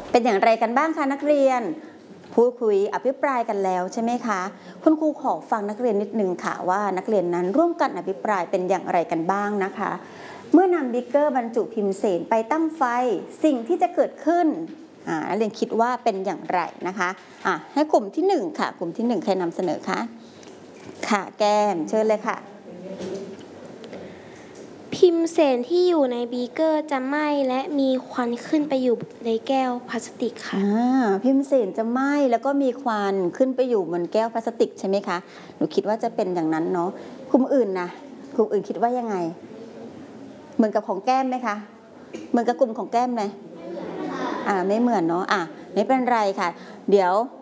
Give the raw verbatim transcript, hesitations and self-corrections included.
เป็นอย่างไรกันบ้างคะนักเรียนพูดคุยอภิปรายกันแล้วใช่ไหมคะคุณครูขอฟังนักเรียนนิดนึงค่ะว่านักเรียนนั้นร่วมกันอภิปรายเป็นอย่างไรกันบ้างนะคะเมื่อนำบิ๊กเกอร์บรรจุพิมพ์เสนไปตั้งไฟสิ่งที่จะเกิดขึ้นนักเรียนคิดว่าเป็นอย่างไรนะคะะให้กลุ่มที่หนึ่งค่ะกลุ่มที่หนึ่งใครนำเสนอคะค่ะแก้มเชิญเลยค่ะพิมพ์เสนที่อยู่ในบีเกอร์จะไหม้และมีควันขึ้นไปอยู่ในแก้วพลาสติกค่ะพิมพ์เสนจะไหม้แล้วก็มีควันขึ้นไปอยู่บนแก้วพลาสติกใช่ไหมคะหนูคิดว่าจะเป็นอย่างนั้นเนาะกลุ่มอื่นนะกลุ่มอื่นคิดว่ายังไงเหมือนกับของแก้มไหมคะเหมือนกับกลุ่มของแก้มไหมอ่าไม่เหมือนเนาะอ่ะไม่เป็นไรค่ะเดี๋ยว